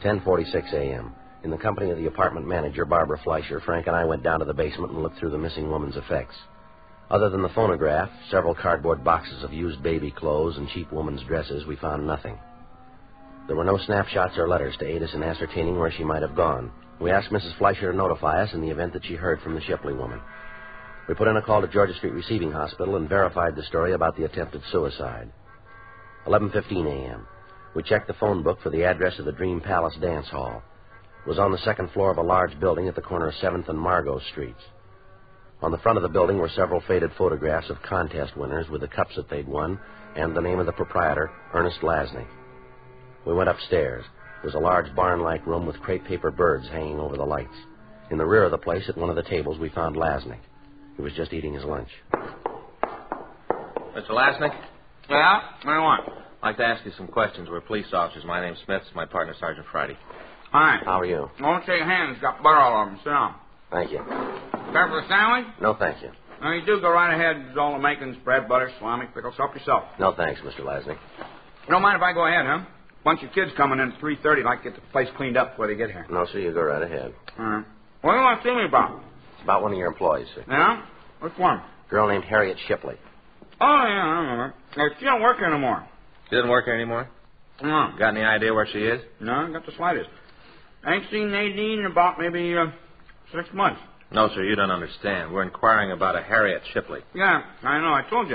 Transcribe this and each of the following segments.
10:46 a.m. In the company of the apartment manager, Barbara Fleischer, Frank and I went down to the basement and looked through the missing woman's effects. Other than the phonograph, several cardboard boxes of used baby clothes, and cheap woman's dresses, we found nothing. There were no snapshots or letters to aid us in ascertaining where she might have gone. We asked Mrs. Fleischer to notify us in the event that she heard from the Shipley woman. We put in a call to Georgia Street Receiving Hospital and verified the story about the attempted suicide. 11:15 a.m. We checked the phone book for the address of the Dream Palace Dance Hall. It was on the second floor of a large building at the corner of 7th and Margot Streets. On the front of the building were several faded photographs of contest winners with the cups that they'd won and the name of the proprietor, Ernest Lasnik. We went upstairs. It was a large barn-like room with crepe paper birds hanging over the lights. In the rear of the place, at one of the tables, we found Lasnik. He was just eating his lunch. Mr. Lasnik? Yeah? What do you want? I'd like to ask you some questions. We're police officers. My name's Smith. My partner, Sergeant Friday. Hi. How are you? Don't shake hands. Got butter all over them. Sit down. Thank you. Care for a sandwich? No, thank you. No, you do go right ahead. There's all the makings, bread, butter, salami, pickles. Help yourself. No, thanks, Mr. Lasnik. You don't mind if I go ahead, huh? Bunch of kids coming in at 3:30. I'd like to get the place cleaned up before they get here. No, sir, you go right ahead. All right. What do you want to see me about? It's about one of your employees, sir. Yeah? Which one? A girl named Harriet Shipley. Oh, yeah, I remember. She don't work here anymore. She doesn't work here anymore? No. Got any idea where she is? No, not the slightest. I ain't seen Nadine in about maybe 6 months. No, sir, you don't understand. We're inquiring about a Harriet Shipley. Yeah, I know. I told you.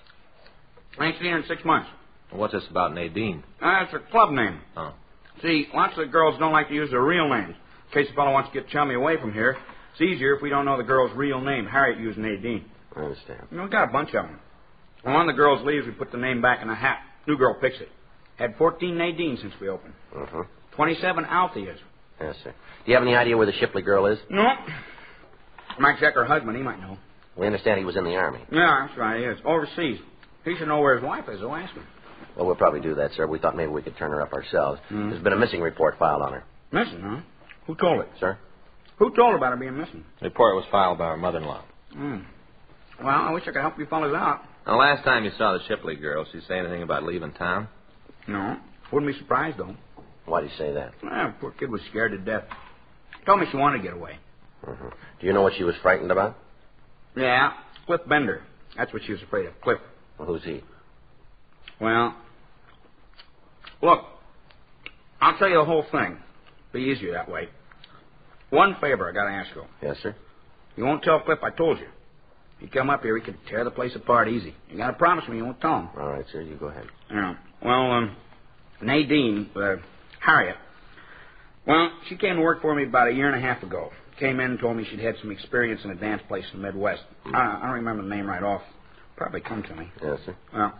I ain't seen her in 6 months. What's this about Nadine? That's her club name. Oh. See, lots of the girls don't like to use their real names. In case a fellow wants to get chummy away from here, it's easier if we don't know the girl's real name. Harriet used Nadine. I understand. You know, we got a bunch of them. When one of the girls leaves, we put the name back in a hat. New girl picks it. Had 14 Nadine since we opened. 27 Altheas. Yes, sir. Do you have any idea where the Shipley girl is? No. Might check her husband. He might know. We understand he was in the Army. Yeah, that's right. He is. Overseas. He should know where his wife is, though. Ask him. Well, we'll probably do that, sir. We thought maybe we could turn her up ourselves. There's been a missing report filed on her. Missing, huh? Who told it? Sir? Who told about her being missing? The report was filed by our mother-in-law. Well, I wish I could help you fellas out. The last time you saw the Shipley girl, she say anything about leaving town? No. Wouldn't be surprised, though. Why do you say that? Well, poor kid was scared to death. Told me she wanted to get away. Do you know what she was frightened about? Yeah, Cliff Bender. That's what she was afraid of, Cliff. Well, who's he? Well, look, I'll tell you the whole thing. Be easier that way. One favor I got to ask you. Yes, sir. You won't tell Cliff I told you. If you come up here, he could tear the place apart easy. You got to promise me you won't tell him. All right, sir. You go ahead. Yeah. Well, Nadine, Harriet, well, she came to work for me about 1.5 years ago. Came in and told me she'd had some experience in a dance place in the Midwest. I don't remember the name right off. Probably come to me. Yes, sir. Well,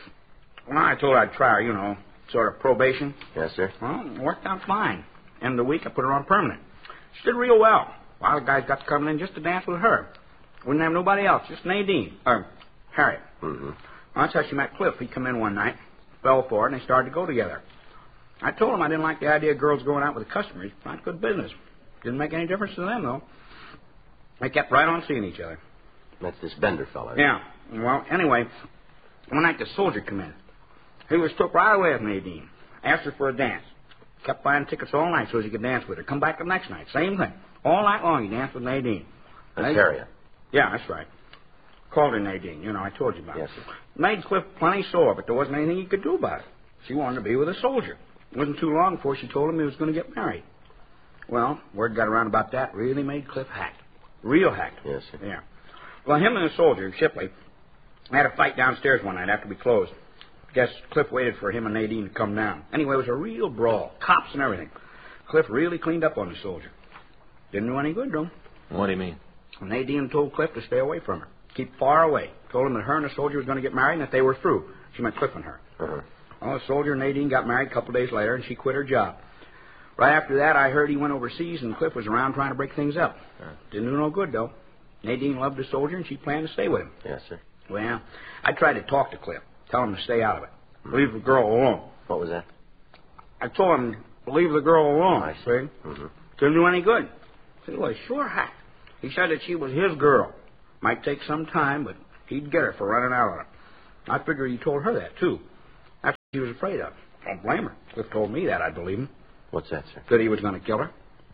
I told her I'd try her, sort of probation. Yes, sir. Well, it worked out fine. End of the week, I put her on permanent. She did real well. A lot of guys got to come in just to dance with her. Wouldn't have nobody else, just Nadine. Harriet. Well, that's how she met Cliff. He come in one night, fell for it, and they started to go together. I told him I didn't like the idea of girls going out with the customers. Not good business. Didn't make any difference to them, though. They kept right on seeing each other. That's this Bender fella. Yeah. Well, anyway, one night the soldier come in. He was took right away with Nadine. Asked her for a dance. Kept buying tickets all night so he could dance with her. Come back the next night. Same thing. All night long he danced with Nadine. That's Harriet. Yeah, that's right. Called her Nadine. I told you about it. Yes, sir. Made Cliff plenty sore, but there wasn't anything he could do about it. She wanted to be with a soldier. It wasn't too long before she told him he was going to get married. Well, word got around about that. Really made Cliff hacked. Real hacked. Yes, sir. Yeah. Well, him and the soldier, Shipley, had a fight downstairs one night after we closed. Guess Cliff waited for him and Nadine to come down. Anyway, it was a real brawl. Cops and everything. Cliff really cleaned up on the soldier. Didn't do any good, though. What do you mean? Nadine told Cliff to stay away from her. Keep far away. Told him that her and the soldier was going to get married and that they were through. She meant Cliff and her. Well, the soldier and Nadine got married a couple days later, and she quit her job. Right after that, I heard he went overseas, and Cliff was around trying to break things up. Didn't do no good, though. Nadine loved the soldier, and she planned to stay with him. Yes, sir. Well, I tried to talk to Cliff, tell him to stay out of it. Leave the girl alone. What was that? I told him to leave the girl alone, I see? Didn't do any good. He was sure hacked. He said that she was his girl. Might take some time, but he'd get her for running out on her. I figured he told her that, too. That's what she was afraid of. Don't blame her. Cliff told me that. I'd believe him. What's that, sir? That he was going to kill her.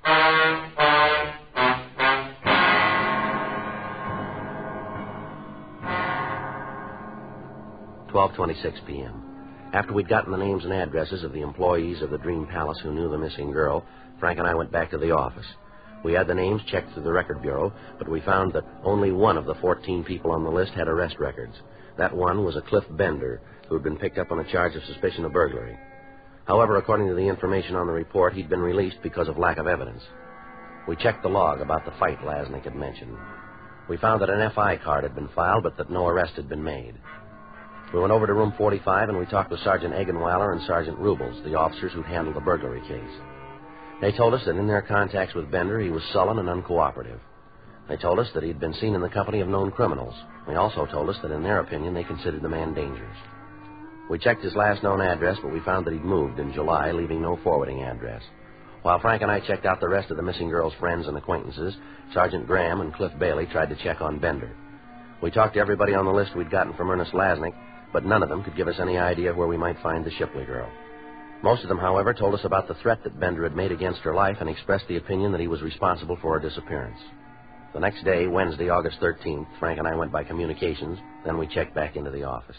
12:26 p.m. After we'd gotten the names and addresses of the employees of the Dream Palace who knew the missing girl, Frank and I went back to the office. We had the names checked through the record bureau, but we found that only one of the 14 people on the list had arrest records. That one was a Cliff Bender, who had been picked up on a charge of suspicion of burglary. However, according to the information on the report, he'd been released because of lack of evidence. We checked the log about the fight Lasnik had mentioned. We found that an FI card had been filed, but that no arrest had been made. We went over to room 45 and we talked with Sergeant Eggenweiler and Sergeant Rubles, the officers who'd handled the burglary case. They told us that in their contacts with Bender, he was sullen and uncooperative. They told us that he'd been seen in the company of known criminals. They also told us that in their opinion, they considered the man dangerous. We checked his last known address, but we found that he'd moved in July, leaving no forwarding address. While Frank and I checked out the rest of the missing girl's friends and acquaintances, Sergeant Graham and Cliff Bailey tried to check on Bender. We talked to everybody on the list we'd gotten from Ernest Lasnik, but none of them could give us any idea where we might find the Shipley girl. Most of them, however, told us about the threat that Bender had made against her life and expressed the opinion that he was responsible for her disappearance. The next day, Wednesday, August 13th, Frank and I went by communications, then we checked back into the office.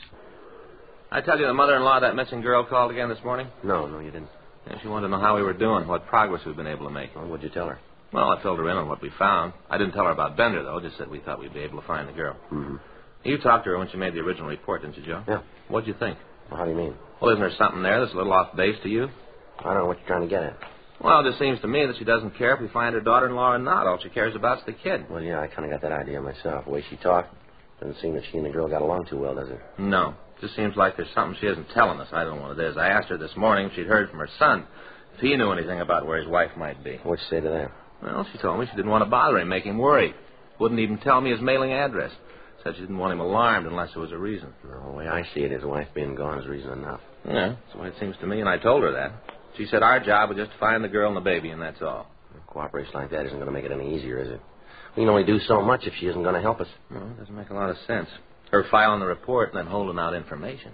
I tell you the mother-in-law of that missing girl called again this morning? No, you didn't. Yeah, she wanted to know how we were doing, what progress we've been able to make. Well, what'd you tell her? Well, I filled her in on what we found. I didn't tell her about Bender, though, just that we thought we'd be able to find the girl. Mm-hmm. You talked to her when she made the original report, didn't you, Joe? Yeah. What'd you think? Well, how do you mean? Well, isn't there something there that's a little off base to you? I don't know what you're trying to get at. Well, it just seems to me that she doesn't care if we find her daughter-in-law or not. All she cares about is the kid. Well, yeah, I kind of got that idea myself. The way she talked, doesn't seem that she and the girl got along too well, does it? No. It just seems like there's something she isn't telling us. I don't know what it is. I asked her this morning if she'd heard from her son, if he knew anything about where his wife might be. What'd you say to that? Well, she told me she didn't want to bother him, make him worry. Wouldn't even tell me his mailing address. Said she didn't want him alarmed unless there was a reason. No, the way I see it, his wife being gone is reason enough. Yeah, that's the way it seems to me, and I told her that. She said our job was just to find the girl and the baby, and that's all. Cooperation like that isn't going to make it any easier, is it? We can only do so much if she isn't going to help us. No, it doesn't make a lot of sense. Her filing the report and then holding out information.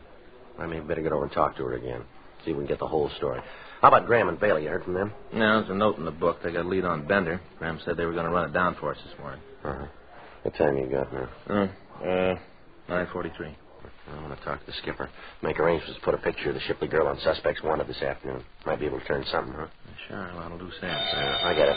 I may better get over and talk to her again. See if we can get the whole story. How about Graham and Bailey? You heard from them? No, there's a note in the book. They got a lead on Bender. Graham said they were going to run it down for us this morning. Uh-huh. What time you got now? 9:43. I'm going to talk to the skipper. Make arrangements to put a picture of the Shipley girl on suspects wanted this afternoon. Might be able to turn something, huh? Sure, a lot of loose ends. I get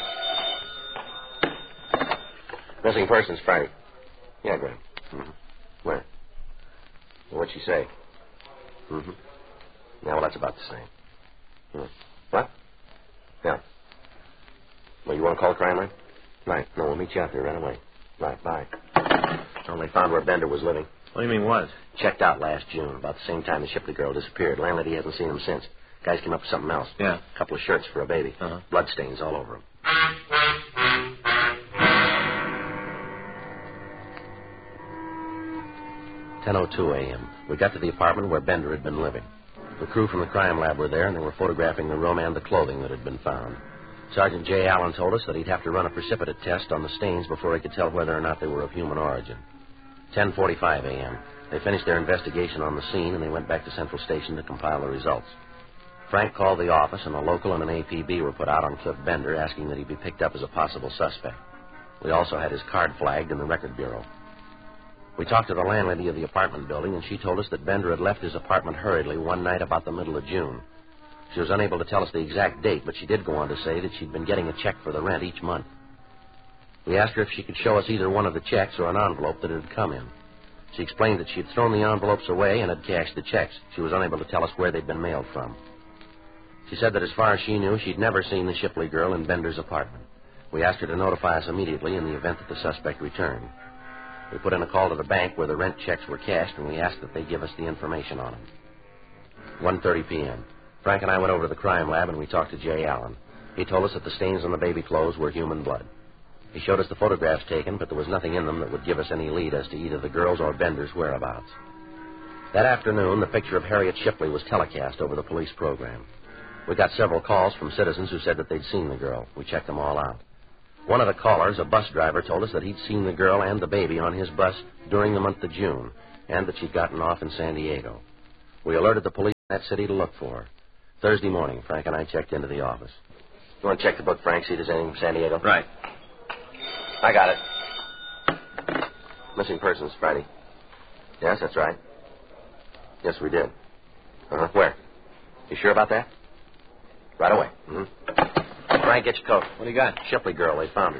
it. Missing persons Friday. Yeah, Graham. Mm-hmm. Where? What'd she say? Mm-hmm. Yeah, well, that's about the same. What? Yeah. Well, you want to call the crime line? Right. No, we'll meet you out there right away. Right, bye. Well, they found where Bender was living. What do you mean was? Checked out last June, about the same time the Shipley girl disappeared. Landlady hasn't seen him since. Guys came up with something else. Yeah. A couple of shirts for a baby. Uh-huh. Bloodstains all over him. "10:02 a.m. We got to the apartment where Bender had been living. The crew from the crime lab were there, and they were photographing the room and the clothing that had been found. Sergeant J. Allen told us that he'd have to run a precipitate test on the stains before he could tell whether or not they were of human origin. 10:45 a.m. They finished their investigation on the scene, and they went back to Central Station to compile the results. Frank called the office, and a local and an APB were put out on Cliff Bender, asking that he be picked up as a possible suspect. We also had his card flagged in the record bureau. We talked to the landlady of the apartment building, and she told us that Bender had left his apartment hurriedly one night about the middle of June. She was unable to tell us the exact date, but she did go on to say that she'd been getting a check for the rent each month. We asked her if she could show us either one of the checks or an envelope that had come in. She explained that she had thrown the envelopes away and had cashed the checks. She was unable to tell us where they'd been mailed from. She said that as far as she knew, she'd never seen the Shipley girl in Bender's apartment. We asked her to notify us immediately in the event that the suspect returned. We put in a call to the bank where the rent checks were cashed, and we asked that they give us the information on them. 1:30 p.m. Frank and I went over to the crime lab, and we talked to J. Allen. He told us that the stains on the baby clothes were human blood. He showed us the photographs taken, but there was nothing in them that would give us any lead as to either the girl's or Bender's whereabouts. That afternoon, the picture of Harriet Shipley was telecast over the police program. We got several calls from citizens who said that they'd seen the girl. We checked them all out. One of the callers, a bus driver, told us that he'd seen the girl and the baby on his bus during the month of June, and that she'd gotten off in San Diego. We alerted the police in that city to look for her. Thursday morning, Frank and I checked into the office. You want to check the book, Frank, see if there's anything from San Diego? Right. I got it. Missing persons, Friday. Yes, that's right. Yes, we did. Uh-huh. Where? You sure about that? Right away. Mm-hmm. Frank, get your coat. What do you got? Shipley girl, they found her.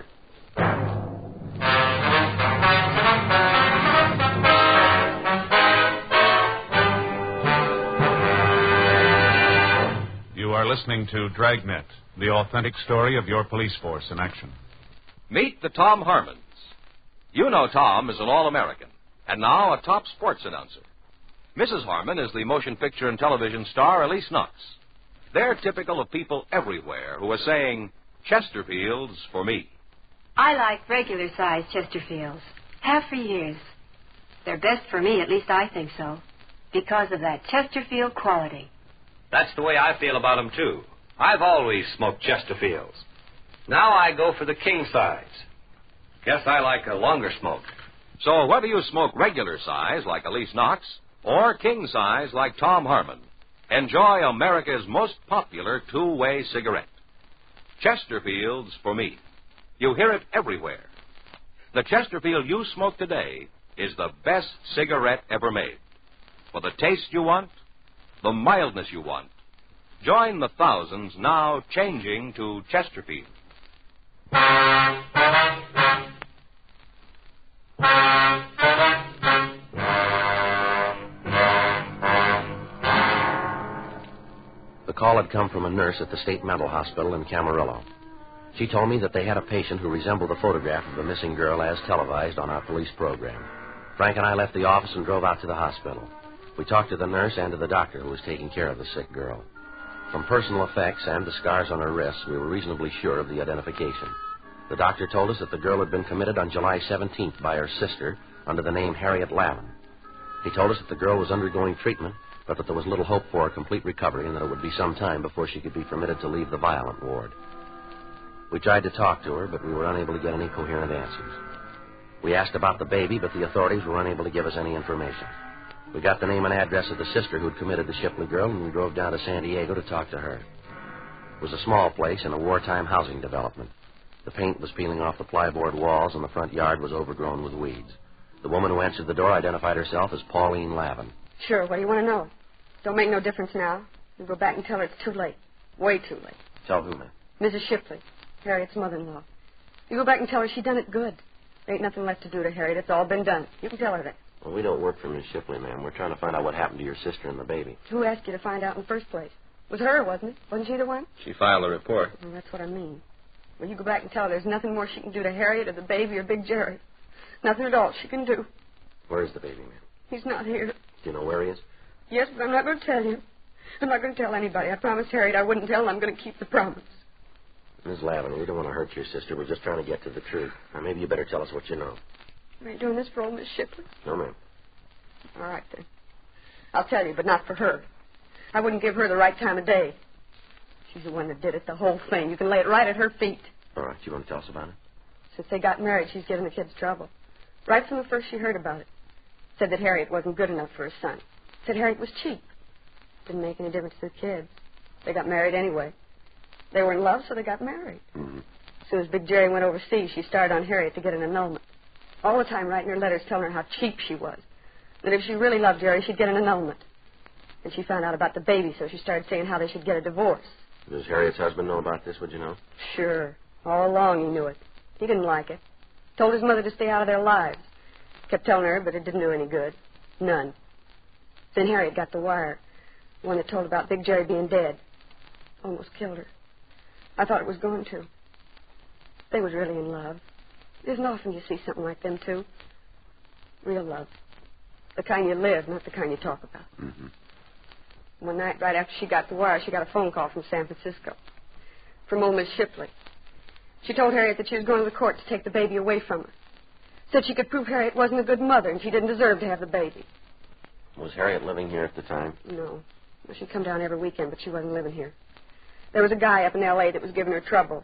You are listening to Dragnet, the authentic story of your police force in action. Meet the Tom Harmons. You know Tom is an All-American, and now a top sports announcer. Mrs. Harmon is the motion picture and television star Elise Knox. They're typical of people everywhere who are saying, Chesterfields for me. I like regular-sized Chesterfields. Have for years. They're best for me, at least I think so, because of that Chesterfield quality. That's the way I feel about them, too. I've always smoked Chesterfields. Now I go for the king size. Guess I like a longer smoke. So whether you smoke regular size like Elise Knox or king size like Tom Harmon, enjoy America's most popular two-way cigarette. Chesterfields for me. You hear it everywhere. The Chesterfield you smoke today is the best cigarette ever made. For the taste you want, the mildness you want, join the thousands now changing to Chesterfield. The call had come from a nurse at the State Mental Hospital in Camarillo. She told me that they had a patient who resembled the photograph of the missing girl as televised on our police program. Frank and I left the office and drove out to the hospital. We talked to the nurse and to the doctor who was taking care of the sick girl. From personal effects and the scars on her wrists, we were reasonably sure of the identification. The doctor told us that the girl had been committed on July 17th by her sister under the name Harriet Lavin. He told us that the girl was undergoing treatment, but that there was little hope for a complete recovery and that it would be some time before she could be permitted to leave the violent ward. We tried to talk to her, but we were unable to get any coherent answers. We asked about the baby, but the authorities were unable to give us any information. We got the name and address of the sister who'd committed the Shipley girl, and we drove down to San Diego to talk to her. It was a small place in a wartime housing development. The paint was peeling off the plyboard walls, and the front yard was overgrown with weeds. The woman who answered the door identified herself as Pauline Lavin. Sure, what do you want to know? Don't make no difference now. You go back and tell her it's too late. Way too late. Tell who, ma'am? Mrs. Shipley, Harriet's mother-in-law. You go back and tell her she done it good. There ain't nothing left to do to Harriet. It's all been done. You can tell her that. Well, we don't work for Miss Shipley, ma'am. We're trying to find out what happened to your sister and the baby. Who asked you to find out in the first place? It was her, wasn't it? Wasn't she the one? She filed a report. Well, that's what I mean. Well, you go back and tell her there's nothing more she can do to Harriet or the baby or Big Jerry. Nothing at all she can do. Where is the baby, ma'am? He's not here. Do you know where he is? Yes, but I'm not going to tell you. I'm not going to tell anybody. I promised Harriet I wouldn't tell, and I'm going to keep the promise. Miss Lavin, we don't want to hurt your sister. We're just trying to get to the truth. Now, maybe you better tell us what you know. You ain't doing this for old Miss Shipley? No, ma'am. All right, then. I'll tell you, but not for her. I wouldn't give her the right time of day. She's the one that did it, the whole thing. You can lay it right at her feet. All right, you want to tell us about it? Since they got married, she's given the kids trouble. Right from the first she heard about it. Said that Harriet wasn't good enough for her son. Said Harriet was cheap. Didn't make any difference to the kids. They got married anyway. They were in love, so they got married. Mm-hmm. As soon as Big Jerry went overseas, she started on Harriet to get an annulment. All the time writing her letters telling her how cheap she was. That if she really loved Jerry, she'd get an annulment. And she found out about the baby, so she started saying how they should get a divorce. Does Harriet's husband know about this, would you know? Sure. All along he knew it. He didn't like it. Told his mother to stay out of their lives. Kept telling her, but it didn't do any good. None. Then Harriet got the wire. The one that told about Big Jerry being dead. Almost killed her. I thought it was going to. They was really in love. It isn't often you see something like them, too. Real love. The kind you live, not the kind you talk about. Mm-hmm. One night, right after she got the wire, she got a phone call from San Francisco. From old Miss Shipley. She told Harriet that she was going to the court to take the baby away from her. Said she could prove Harriet wasn't a good mother and she didn't deserve to have the baby. Was Harriet living here at the time? No. Well, she'd come down every weekend, but she wasn't living here. There was a guy up in L.A. that was giving her trouble.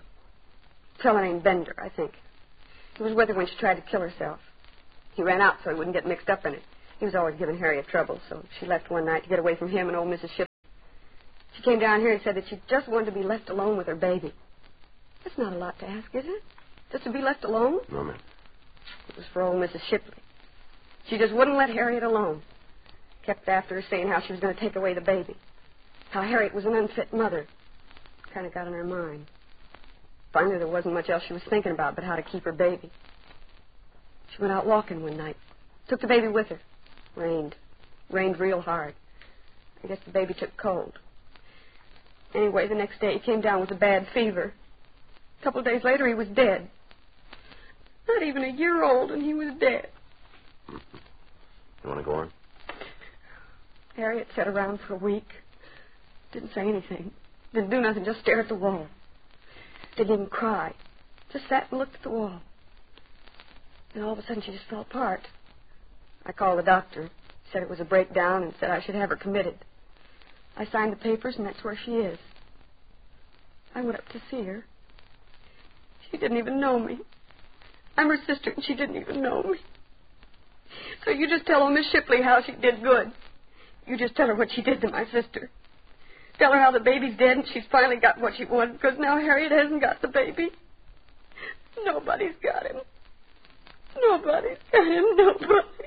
A fellow named Bender, I think. He was with her when she tried to kill herself. He ran out so he wouldn't get mixed up in it. He was always giving Harriet trouble, so she left one night to get away from him and old Mrs. Shipley. She came down here and said that she just wanted to be left alone with her baby. That's not a lot to ask, is it? Just to be left alone? No, ma'am. It was for old Mrs. Shipley. She just wouldn't let Harriet alone. Kept after her saying how she was going to take away the baby. How Harriet was an unfit mother. Kind of got on her mind. Finally, there wasn't much else she was thinking about but how to keep her baby. She went out walking one night. Took the baby with her. Rained. Rained real hard. I guess the baby took cold. Anyway, the next day he came down with a bad fever. A couple of days later, he was dead. Not even a year old, and he was dead. You want to go on? Harriet sat around for a week. Didn't say anything. Didn't do nothing, just stare at the wall. Didn't even cry. Just sat and looked at the wall. And all of a sudden, she just fell apart. I called the doctor. Said it was a breakdown and said I should have her committed. I signed the papers, and that's where she is. I went up to see her. She didn't even know me. I'm her sister, and she didn't even know me. So you just tell Miss Shipley how she did good. You just tell her what she did to my sister. Tell her how the baby's dead, and she's finally got what she wanted, because now Harriet hasn't got the baby. Nobody's got him. Nobody's got him, nobody.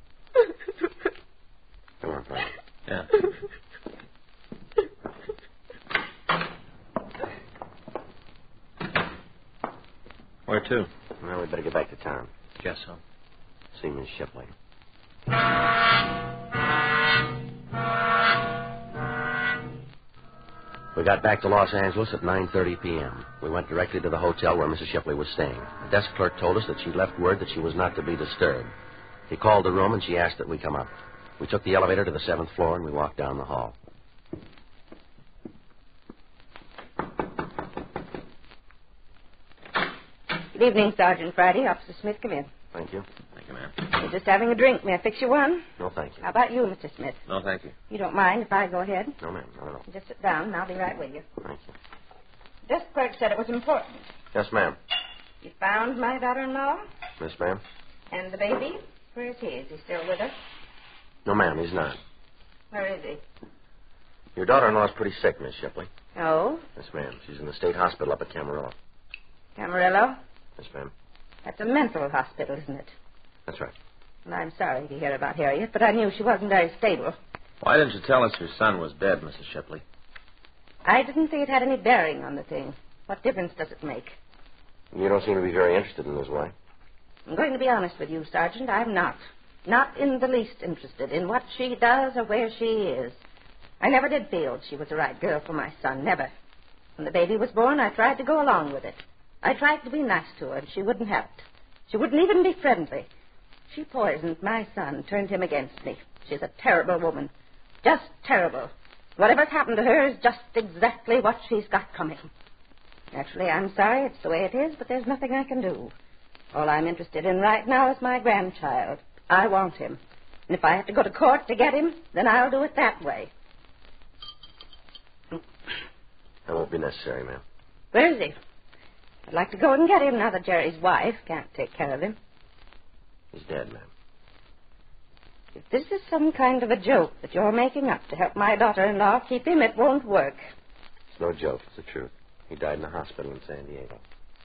Come on, Frank. Yeah. Where to? Well, we better get back to town. Guess so. See Miss Shipley. We got back to Los Angeles at 9:30 p.m. We went directly to the hotel where Mrs. Shipley was staying. The desk clerk told us that she'd left word that she was not to be disturbed. He called the room, and she asked that we come up. We took the elevator to the 7th floor, and we walked down the hall. Good evening, Sergeant Friday. Officer Smith, come in. Thank you. Thank you, ma'am. You're just having a drink. May I fix you one? No, thank you. How about you, Mr. Smith? No, thank you. You don't mind if I go ahead? No, ma'am, not at all. Just sit down, and I'll be right with you. Thank you. Desk clerk said it was important. Yes, ma'am. You found my daughter-in-law? Yes, ma'am. And the baby? Where is he? Is he still with us? No, ma'am, he's not. Where is he? Your daughter-in-law's pretty sick, Miss Shipley. Oh? Yes, ma'am. She's in the state hospital up at Camarillo. Camarillo? Yes, ma'am. That's a mental hospital, isn't it? That's right. Well, I'm sorry to hear about Harriet, but I knew she wasn't very stable. Why didn't you tell us your son was dead, Mrs. Shipley? I didn't think it had any bearing on the thing. What difference does it make? You don't seem to be very interested in his wife. I'm going to be honest with you, Sergeant. I'm not. Not in the least interested in what she does or where she is. I never did feel she was the right girl for my son. Never. When the baby was born, I tried to go along with it. I tried to be nice to her, and she wouldn't have it. She wouldn't even be friendly. She poisoned my son, turned him against me. She's a terrible woman. Just terrible. Whatever's happened to her is just exactly what she's got coming. Naturally, I'm sorry it's the way it is, but there's nothing I can do. All I'm interested in right now is my grandchild. I want him. And if I have to go to court to get him, then I'll do it that way. That won't be necessary, ma'am. Where is he? I'd like to go and get him now that Jerry's wife can't take care of him. He's dead, ma'am. If this is some kind of a joke that you're making up to help my daughter-in-law keep him, it won't work. It's no joke. It's the truth. He died in the hospital in San Diego.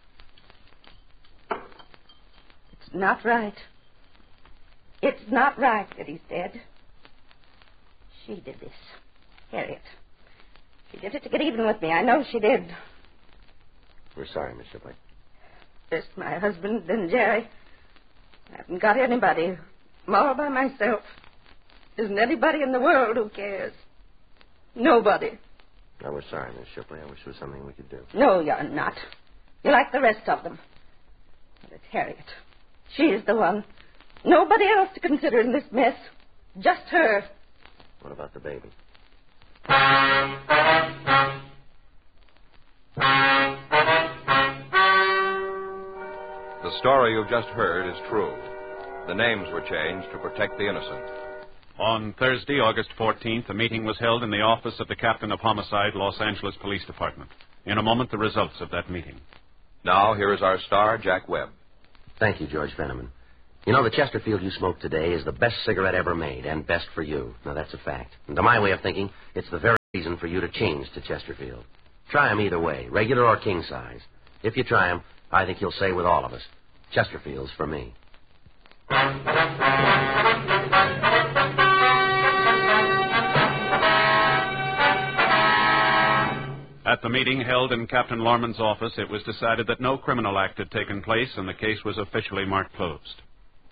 It's not right. It's not right that he's dead. She did this. Harriet. She did it to get even with me. I know she did. We're sorry, Miss Shipley. First my husband, then Jerry. I haven't got anybody. I'm all by myself. There isn't anybody in the world who cares. Nobody. No, we're sorry, Miss Shipley. I wish there was something we could do. No, you're not. You're like the rest of them. But it's Harriet. She's the one. Nobody else to consider in this mess. Just her. What about the baby? The story you've just heard is true. The names were changed to protect the innocent. On Thursday, August 14th, a meeting was held in the office of the Captain of Homicide, Los Angeles Police Department. In a moment, the results of that meeting. Now, here is our star, Jack Webb. Thank you, George Fenneman. You know, the Chesterfield you smoked today is the best cigarette ever made, and best for you. Now, that's a fact. And to my way of thinking, it's the very reason for you to change to Chesterfield. Try 'em either way, regular or king size. If you try 'em, I think you'll say with all of us, Chesterfield's for me. At the meeting held in Captain Lorman's office, it was decided that no criminal act had taken place, and the case was officially marked closed.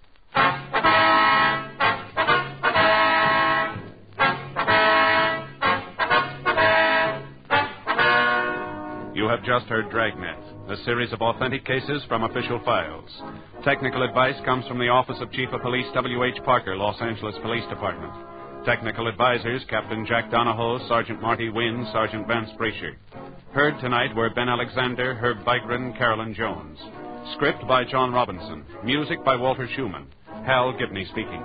You have just heard Dragnet, a series of authentic cases from official files. Technical advice comes from the Office of Chief of Police W.H. Parker, Los Angeles Police Department. Technical advisors, Captain Jack Donahoe, Sergeant Marty Wynn, Sergeant Vance Brasher. Heard tonight were Ben Alexander, Herb Vigran, Carolyn Jones. Script by John Robinson. Music by Walter Schumann. Hal Gibney speaking.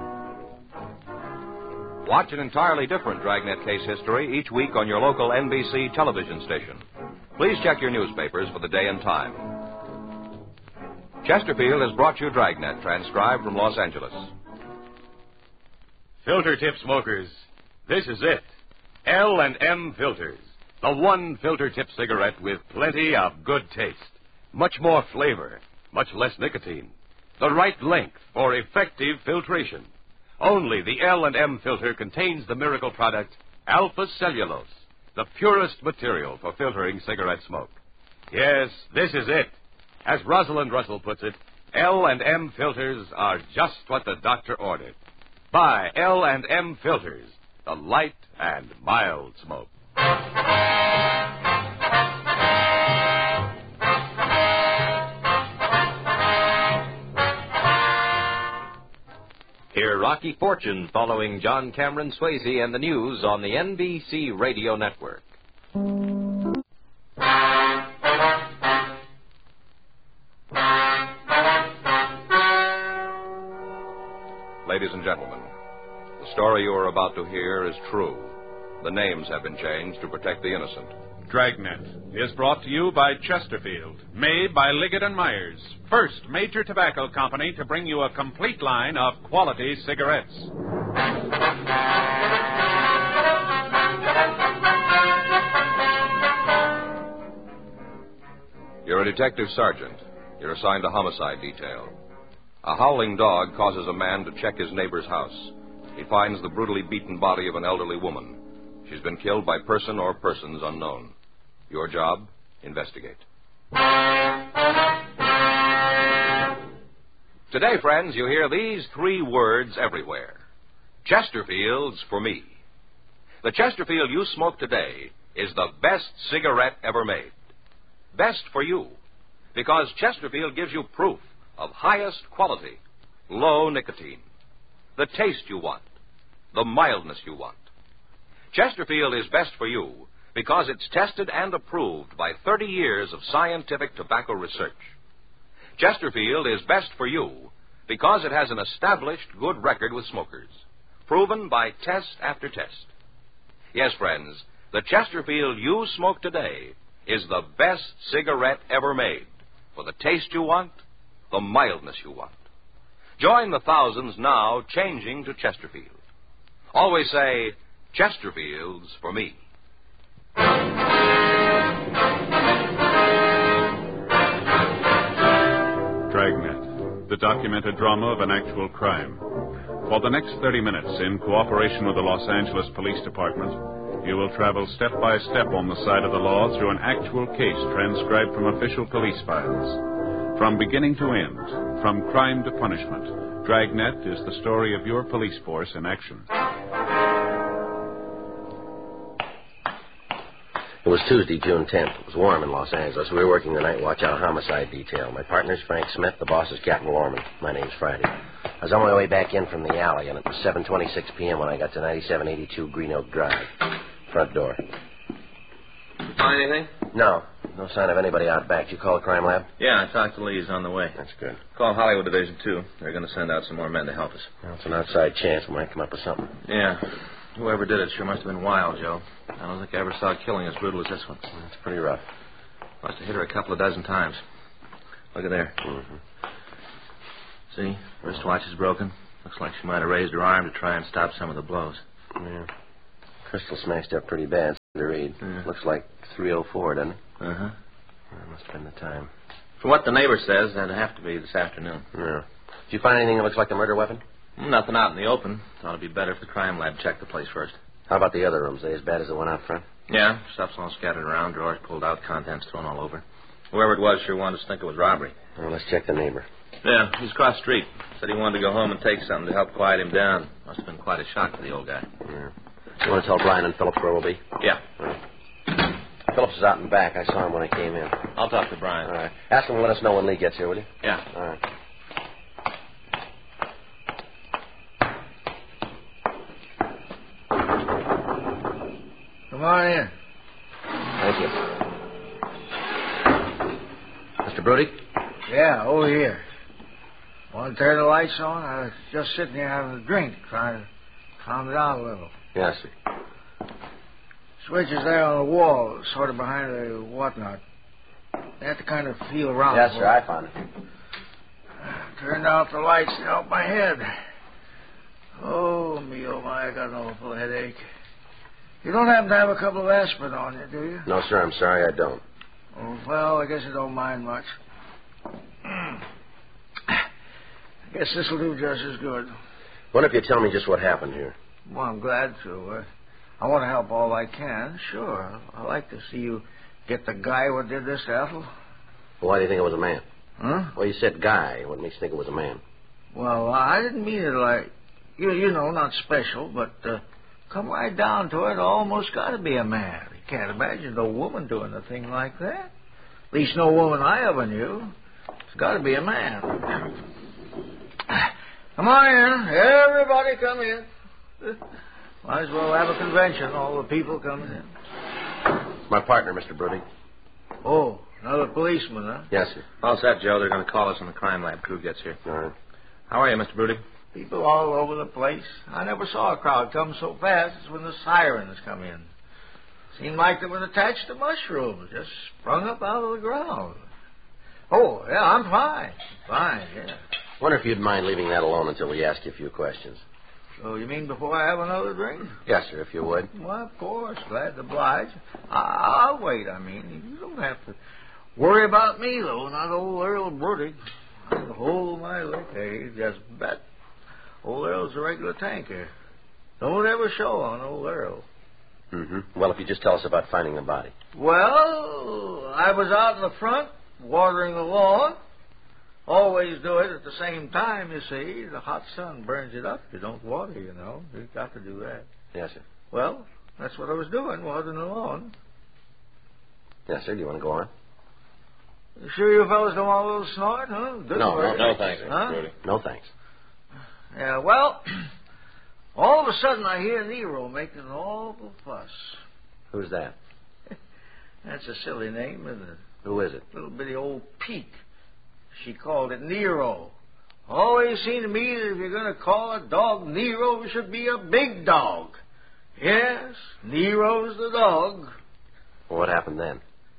Watch an entirely different Dragnet case history each week on your local NBC television station. Please check your newspapers for the day and time. Chesterfield has brought you Dragnet, transcribed from Los Angeles. Filter tip smokers, this is it. L&M Filters. The one filter tip cigarette with plenty of good taste. Much more flavor, much less nicotine. The right length for effective filtration. Only the L&M filter contains the miracle product, Alpha Cellulose, the purest material for filtering cigarette smoke. Yes, this is it. As Rosalind Russell puts it, L&M filters are just what the doctor ordered. Buy L&M filters, the light and mild smoke. Hear Rocky Fortune following John Cameron Swayze and the news on the NBC Radio Network. Ladies and gentlemen, the story you are about to hear is true. The names have been changed to protect the innocent. Dragnet is brought to you by Chesterfield, made by Liggett & Myers, first major tobacco company to bring you a complete line of quality cigarettes. You're a detective sergeant. You're assigned to homicide detail. A howling dog causes a man to check his neighbor's house. He finds the brutally beaten body of an elderly woman. She's been killed by person or persons unknown. Your job, investigate. Today, friends, you hear these three words everywhere. Chesterfield's for me. The Chesterfield you smoke today is the best cigarette ever made. Best for you, because Chesterfield gives you proof of highest quality, low nicotine, the taste you want, the mildness you want. Chesterfield is best for you because it's tested and approved by 30 years of scientific tobacco research. Chesterfield is best for you because it has an established good record with smokers, proven by test after test. Yes, friends, the Chesterfield you smoke today is the best cigarette ever made for the taste you want, the mildness you want. Join the thousands now changing to Chesterfield. Always say, Chesterfield's for me. Dragnet, the documented drama of an actual crime. For the next 30 minutes, in cooperation with the Los Angeles Police Department, you will travel step by step on the side of the law through an actual case transcribed from official police files. From beginning to end, from crime to punishment, Dragnet is the story of your police force in action. It was Tuesday, June 10th. It was warm in Los Angeles. We were working the night watch out of homicide detail. My partner's Frank Smith. The boss is Captain Lorman. My name's Friday. I was on my way back in from the alley, and it was 7:26 p.m. when I got to 9782 Green Oak Drive. Front door. Find anything? No sign of anybody out back. Did you call the crime lab? Yeah, I talked to Lee. He's on the way. That's good. Call Hollywood Division, too. They're going to send out some more men to help us. Well, it's an outside chance. We might come up with something. Yeah. Whoever did it sure must have been wild, Joe. I don't think I ever saw a killing as brutal as this one. That's pretty rough. Must have hit her a couple of dozen times. Look at there. Mm-hmm. See? Wristwatch is broken. Looks like she might have raised her arm to try and stop some of the blows. Yeah. Crystal smashed up pretty bad. To read. Looks like 3:04, doesn't it? Uh-huh. That must have been the time. From what the neighbor says, that'd have to be this afternoon. Yeah. Did you find anything that looks like a murder weapon? Nothing out in the open. Thought it'd be better if the crime lab checked the place first. How about the other rooms? They as bad as the one out front? Yeah, stuff's all scattered around, drawers pulled out, contents thrown all over. Whoever it was sure wanted us to think it was robbery. Well, let's check the neighbor. Yeah, he's across the street. Said he wanted to go home and take something to help quiet him down. Must have been quite a shock for the old guy. Yeah. You want to tell Brian and Phillips where we'll be? Yeah. Phillips is out in back. I saw him when I came in. I'll talk to Brian. All right. Ask him to let us know when Lee gets here, will you? Yeah. All right. Come on in. Thank you. Mr. Brody? Yeah, over here. Want to turn the lights on? I was just sitting here having a drink, trying to calm down a little. Yes, sir. Switch is there on the wall, sort of behind the whatnot. You have to kind of feel around. Yes, sir, I found it. Turned out the lights to help my head. Oh, me, oh, my, I got an awful headache. You don't happen to have a couple of aspirin on you, do you? No, sir, I'm sorry, I don't. Oh, well, I guess you don't mind much. I guess this'll do just as good. What if you tell me just what happened here? Well, I'm glad to. I want to help all I can, sure. I'd like to see you get the guy what did this to Ethel. Well, why do you think it was a man? Huh? Well, you said guy. What makes you think it was a man? Well, I didn't mean it like, you know, not special, but come right down to it, almost got to be a man. You can't imagine no woman doing a thing like that. At least no woman I ever knew. It's got to be a man. Come on in. Everybody come in. Might as well have a convention, all the people coming in. My partner, Mr. Brody. Oh, another policeman, huh? Yes, sir. All set, Joe. They're going to call us when the crime lab crew gets here. All right. How are you, Mr. Brody? People all over the place. I never saw a crowd come so fast as when the sirens come in. Seemed like they were attached to mushrooms, just sprung up out of the ground. Oh, yeah, I'm fine. Fine, yeah. Wonder if you'd mind leaving that alone until we ask you a few questions. So you mean before I have another drink? Yes, sir, if you would. Well, of course. Glad to oblige. I'll wait, I mean. You don't have to worry about me, though, not old Earl Brody. I'll hold my liquor. You just bet. Old Earl's a regular tanker. Don't ever show on old Earl. Mm-hmm. Well, if you just tell us about finding the body. Well, I was out in the front watering the lawn. Always do it at the same time, you see. The hot sun burns it up. You don't water, you know. You've got to do that. Yes, sir. Well, that's what I was doing, watering the lawn. Yes, sir. Do you want to go on? You sure you fellas don't want a little snort, huh? Good work. No, thanks, Huh? Brody. No, thanks. Yeah, well, all of a sudden I hear Nero making an awful fuss. Who's that? That's a silly name, isn't it? Who is it? Little bitty old Pete. She called it Nero. Always seemed to me that if you're going to call a dog Nero, it should be a big dog. Yes, Nero's the dog. Well, what happened then?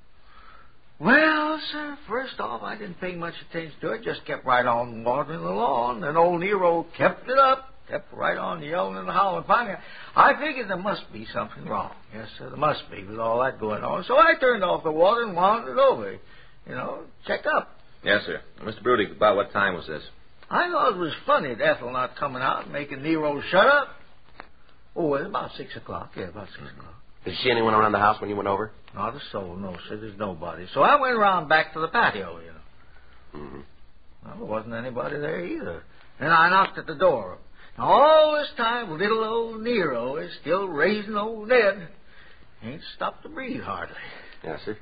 Well, sir, first off, I didn't pay much attention to it. Just kept right on watering the lawn. And old Nero kept it up. Kept right on yelling and howling. Finally, I figured there must be something wrong. Yes, sir, there must be with all that going on. So I turned off the water and wandered over. You know, check up. Yes, sir. Mr. Brody, about what time was this? I thought it was funny, Ethel not coming out and making Nero shut up. Oh, it was about 6 o'clock. Yeah, about 6 o'clock. Did you see anyone around the house when you went over? Not a soul, no, sir. There's nobody. So I went around back to the patio, you know. Mm-hmm. Well, there wasn't anybody there either. And I knocked at the door. Now, all this time, little old Nero is still raising old Ned. Ain't stopped to breathe hardly. Yes, sir.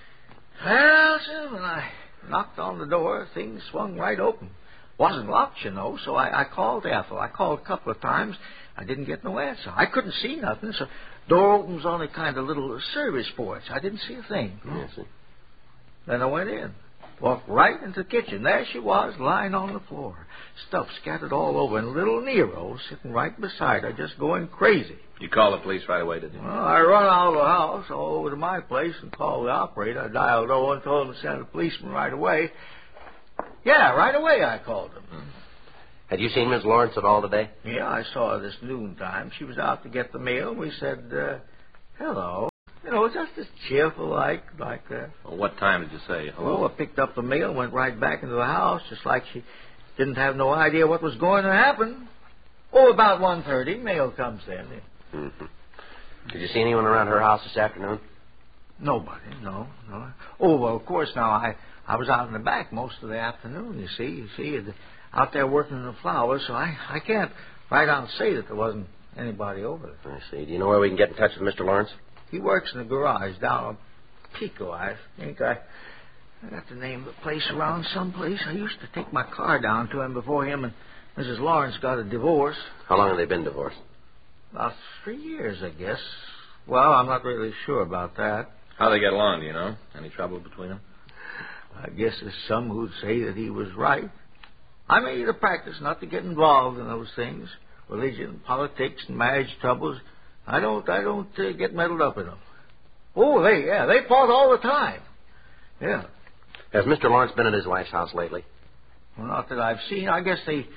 Well, sir, when I knocked on the door, things swung right open. Wasn't locked, you know, so I called Ethel. I called a couple of times. I didn't get no answer. I couldn't see nothing, so door opens on a kind of little service porch. I didn't see a thing. Yes, sir. Then I went in. Walked right into the kitchen. There she was, lying on the floor. Stuff scattered all over, and little Nero sitting right beside her, just going crazy. You called the police right away, did you? Well, I run out of the house, all over to my place, and called the operator. I dialed 0 and told him to send a policeman right away. Yeah, right away I called him. Had you seen Miss Lawrence at all today? Yeah, I saw her this noontime. She was out to get the mail. We said, hello. You know, just as cheerful like that. Well, what time did you say? Oh, I picked up the mail and went right back into the house, just like she didn't have no idea what was going to happen. Oh, about 1:30, mail comes in. Mm-hmm. Did you see anyone around her house this afternoon? Nobody, no. Oh, well, of course, now, I was out in the back most of the afternoon, you see, out there working in the flowers, so I can't right out say that there wasn't anybody over there. I see. Do you know where we can get in touch with Mr. Lawrence? He works in the garage down on Pico, I think. I got the name of the place around someplace. I used to take my car down to him before him and Mrs. Lawrence got a divorce. How long have they been divorced? About 3 years, I guess. Well, I'm not really sure about that. How they get along, do you know? Any trouble between them? I guess there's some who'd say that he was right. I made it a practice not to get involved in those things. Religion, politics, and marriage troubles. I don't get meddled up in them. Oh, they fought all the time. Yeah. Has Mr. Lawrence been at his wife's house lately? Well, not that I've seen. I guess they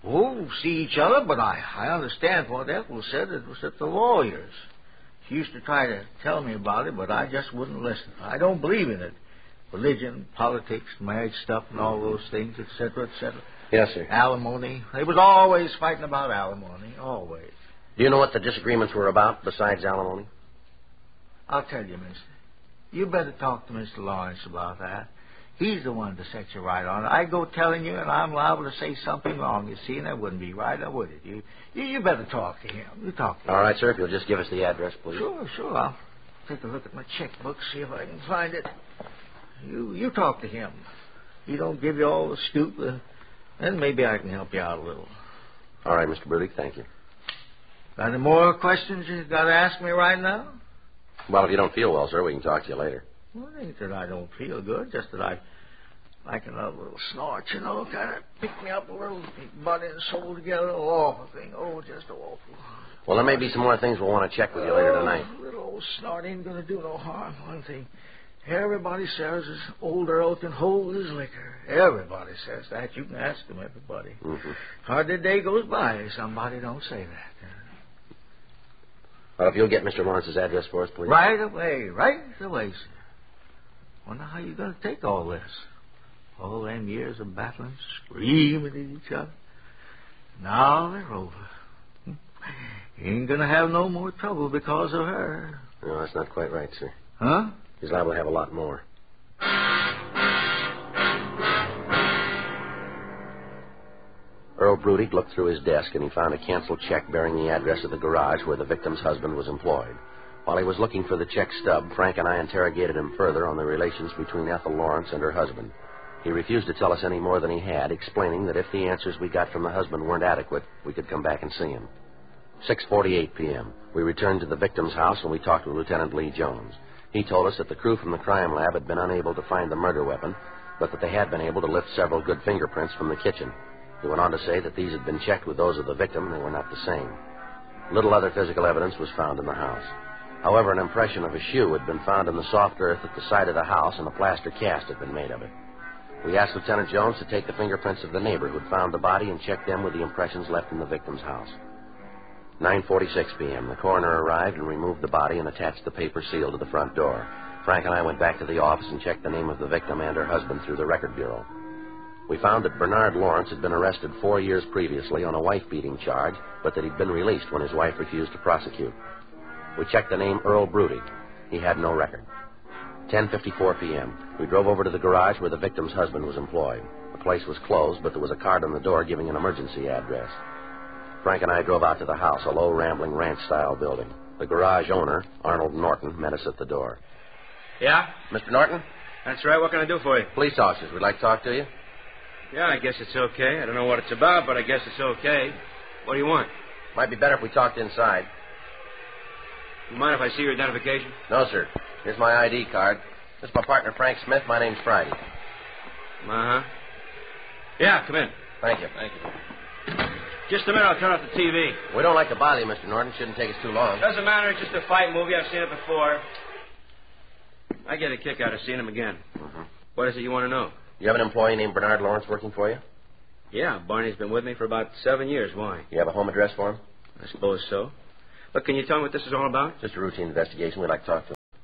see each other, but I understand what Ethel said. It was at the lawyer's. She used to try to tell me about it, but I just wouldn't listen. I don't believe in it. Religion, politics, marriage stuff, and all those things, etc., etc. Yes, sir. Alimony. They was always fighting about alimony, always. Do you know what the disagreements were about besides alimony? I'll tell you, mister. You better talk to Mr. Lawrence about that. He's the one to set you right on it. I go telling you, and I'm liable to say something wrong, you see, and that wouldn't be right, now would it? You better talk to him. You talk to him. All right, sir, if you'll just give us the address, please. Sure. I'll take a look at my checkbook, see if I can find it. You talk to him. He don't give you all the scoop, then maybe I can help you out a little. All right, Mr. Brudig, thank you. Got any more questions you got to ask me right now? Well, if you don't feel well, sir, we can talk to you later. Well, it ain't that I don't feel good, just that I like another little snort, you know, kind of pick me up a little, body and soul together, an awful thing. Oh, just awful. Well, there may be some more things we'll want to check with you later tonight. A little old snort ain't going to do no harm. One thing, everybody says is old Earl can hold his liquor. Everybody says that. You can ask them, everybody. Mm-hmm. Hardly a day goes by somebody don't say that. Well, if you'll get Mr. Lawrence's address for us, please. Right away, sir. Wonder how you're going to take all this. All them years of battling, screaming at each other. Now they're over. You ain't going to have no more trouble because of her. No, that's not quite right, sir. Huh? He's liable to have a lot more. Earl Brudig looked through his desk and he found a canceled check bearing the address of the garage where the victim's husband was employed. While he was looking for the check stub, Frank and I interrogated him further on the relations between Ethel Lawrence and her husband. He refused to tell us any more than he had, explaining that if the answers we got from the husband weren't adequate, we could come back and see him. 6:48 p.m. We returned to the victim's house and we talked with Lieutenant Lee Jones. He told us that the crew from the crime lab had been unable to find the murder weapon, but that they had been able to lift several good fingerprints from the kitchen. He went on to say that these had been checked with those of the victim and they were not the same. Little other physical evidence was found in the house. However, an impression of a shoe had been found in the soft earth at the side of the house, and a plaster cast had been made of it. We asked Lieutenant Jones to take the fingerprints of the neighbor who had found the body and check them with the impressions left in the victim's house. 9:46 p.m. The coroner arrived and removed the body and attached the paper seal to the front door. Frank and I went back to the office and checked the name of the victim and her husband through the record bureau. We found that Bernard Lawrence had been arrested 4 years previously on a wife-beating charge, but that he'd been released when his wife refused to prosecute. We checked the name Earl Brudig. He had no record. 10:54 p.m. We drove over to the garage where the victim's husband was employed. The place was closed, but there was a card on the door giving an emergency address. Frank and I drove out to the house, a low, rambling ranch-style building. The garage owner, Arnold Norton, met us at the door. Yeah? Mr. Norton? That's right. What can I do for you? Police officers. We'd like to talk to you. Yeah, I guess it's okay. I don't know what it's about, but I guess it's okay. What do you want? Might be better if we talked inside. You mind if I see your identification? No, sir. Here's my ID card. This is my partner, Frank Smith. My name's Friday. Uh-huh. Yeah, come in. Thank you. Just a minute, I'll turn off the TV. We don't like to bother you, Mr. Norton. Shouldn't take us too long. Doesn't matter, it's just a fight movie. I've seen it before. I get a kick out of seeing him again. Mm-hmm. What is it you want to know? You have an employee named Bernard Lawrence working for you? Yeah, Barney's been with me for about 7 years. Why? You have a home address for him? I suppose so. But can you tell me what this is all about? Just a routine investigation. We'd like to talk to him.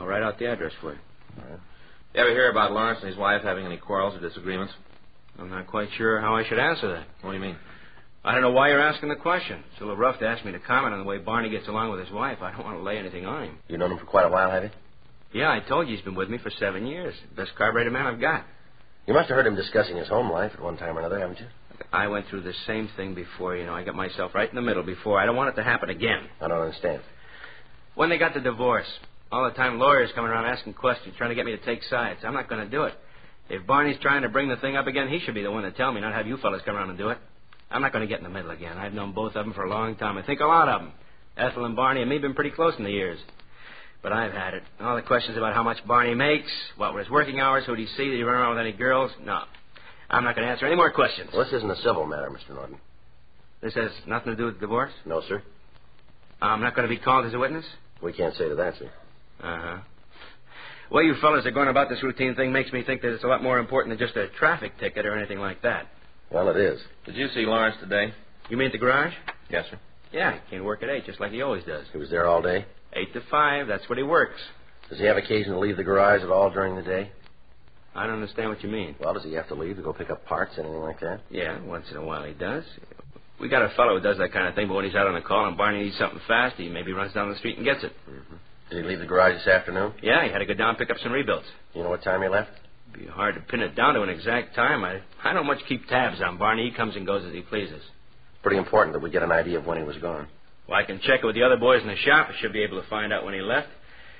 write out the address for you. All right. You ever hear about Lawrence and his wife having any quarrels or disagreements? I'm not quite sure how I should answer that. What do you mean? I don't know why you're asking the question. It's a little rough to ask me to comment on the way Barney gets along with his wife. I don't want to lay anything on him. You've known him for quite a while, have you? Yeah, I told you he's been with me for 7 years. Best carburetor man I've got. You must have heard him discussing his home life at one time or another, haven't you? I went through the same thing before, you know. I got myself right in the middle before. I don't want it to happen again. I don't understand. When they got the divorce, all the time lawyers coming around asking questions, trying to get me to take sides. I'm not going to do it. If Barney's trying to bring the thing up again, he should be the one to tell me, not have you fellas come around and do it. I'm not going to get in the middle again. I've known both of them for a long time. I think a lot of them. Ethel and Barney and me have been pretty close in the years. But I've had it. All the questions about how much Barney makes, what were his working hours, who'd he see, did he run around with any girls? No. I'm not going to answer any more questions. Well, this isn't a civil matter, Mr. Norton. This has nothing to do with the divorce? No, sir. I'm not going to be called as a witness? We can't say to that, sir. Uh-huh. The way you fellas are going about this routine thing makes me think that it's a lot more important than just a traffic ticket or anything like that. Well, it is. Did you see Lawrence today? You mean at the garage? Yes, sir. Yeah, he came to work at 8, just like he always does. He was there all day? 8 to 5, that's what he works. Does he have occasion to leave the garage at all during the day? I don't understand what you mean. Well, does he have to leave to go pick up parts, anything like that? Yeah, once in a while he does. We got a fellow who does that kind of thing, but when he's out on a call and Barney needs something fast, he maybe runs down the street and gets it. Mm-hmm. Did he leave the garage this afternoon? Yeah, he had to go down and pick up some rebuilds. You know what time he left? It'd be hard to pin it down to an exact time. I don't much keep tabs on Barney. He comes and goes as he pleases. Pretty important that we get an idea of when he was gone. Well, I can check it with the other boys in the shop. I should be able to find out when he left.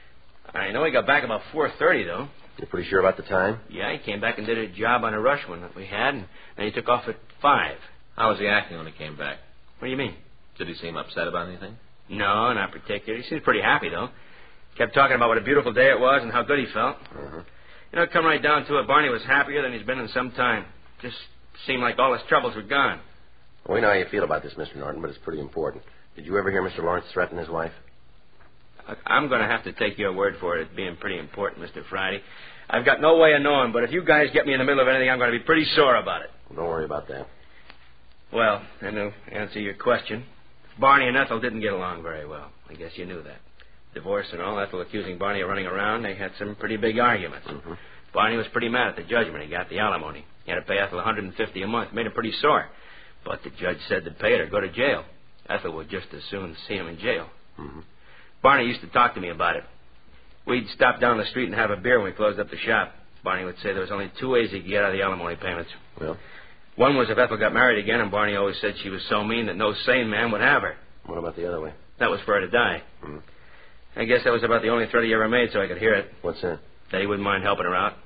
I know he got back about 4:30, though. You're pretty sure about the time? Yeah, he came back and did a job on a rush one that we had, and then he took off at 5. How was he acting when he came back? What do you mean? Did he seem upset about anything? No, not particularly. He seemed pretty happy, though. Kept talking about what a beautiful day it was and how good he felt. Mm-hmm. You know, come right down to it, Barney was happier than he's been in some time. Just seemed like all his troubles were gone. Well, we know how you feel about this, Mr. Norton, but it's pretty important. Did you ever hear Mr. Lawrence threaten his wife? I'm going to have to take your word for it as being pretty important, Mr. Friday. I've got no way of knowing, but if you guys get me in the middle of anything, I'm going to be pretty sore about it. Well, don't worry about that. Well, and to answer your question, Barney and Ethel didn't get along very well. I guess you knew that. Divorce and all, Ethel accusing Barney of running around, they had some pretty big arguments. Mm-hmm. Barney was pretty mad at the judge when he got the alimony. He had to pay Ethel $150 a month. Made him pretty sore. But the judge said to pay it or go to jail. Ethel would just as soon see him in jail. Mm-hmm. Barney used to talk to me about it. We'd stop down the street and have a beer when we closed up the shop. Barney would say there was only 2 ways he could get out of the alimony payments. Well? One was if Ethel got married again, and Barney always said she was so mean that no sane man would have her. What about the other way? That was for her to die. Mm-hmm. I guess that was about the only threat he ever made so I could hear it. What's that? That he wouldn't mind helping her out.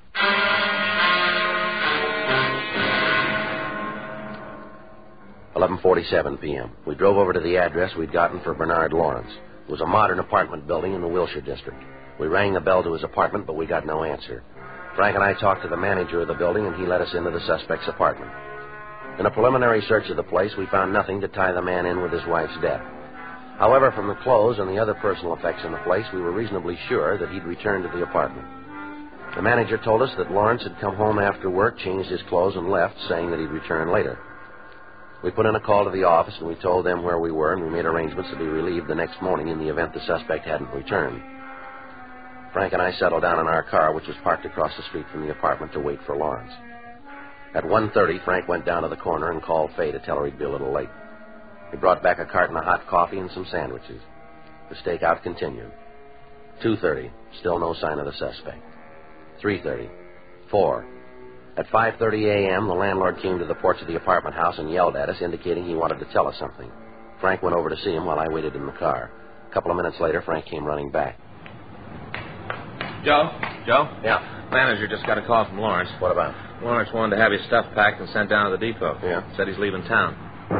11:47 p.m. We drove over to the address we'd gotten for Bernard Lawrence. It was a modern apartment building in the Wilshire district. We rang the bell to his apartment, but we got no answer. Frank and I talked to the manager of the building, and he let us into the suspect's apartment. In a preliminary search of the place, we found nothing to tie the man in with his wife's death. However, from the clothes and the other personal effects in the place, we were reasonably sure that he'd returned to the apartment. The manager told us that Lawrence had come home after work, changed his clothes, and left, saying that he'd return later. We put in a call to the office, and we told them where we were, and we made arrangements to be relieved the next morning in the event the suspect hadn't returned. Frank and I settled down in our car, which was parked across the street from the apartment, to wait for Lawrence. At 1:30, Frank went down to the corner and called Fay to tell her he'd be a little late. He brought back a carton of hot coffee and some sandwiches. The stakeout continued. 2:30, still no sign of the suspect. 3:30, 4. At 5:30 a.m., the landlord came to the porch of the apartment house and yelled at us, indicating he wanted to tell us something. Frank went over to see him while I waited in the car. A couple of minutes later, Frank came running back. Joe? Joe? Yeah? Manager just got a call from Lawrence. What about? Lawrence wanted to have his stuff packed and sent down to the depot. Yeah? Said he's leaving town.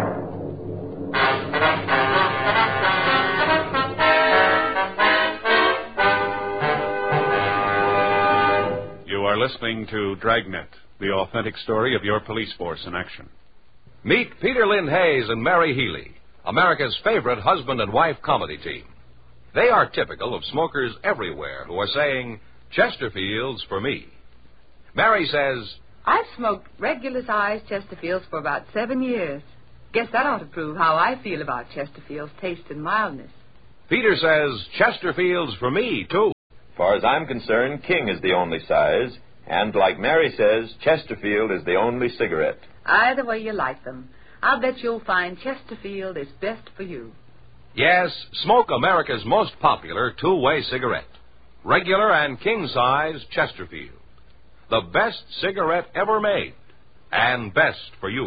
You are listening to Dragnet, the authentic story of your police force in action. Meet Peter Lynn Hayes and Mary Healy, America's favorite husband and wife comedy team. They are typical of smokers everywhere who are saying, Chesterfields for me. Mary says, I've smoked regular-sized Chesterfields for about 7 years. Guess that ought to prove how I feel about Chesterfield's taste and mildness. Peter says, Chesterfields for me, too. far as I'm concerned, King is the only size. And like Mary says, Chesterfield is the only cigarette. Either way you like them, I'll bet you'll find Chesterfield is best for you. Yes, smoke America's most popular two-way cigarette. Regular and king-size Chesterfield. The best cigarette ever made. And best for you.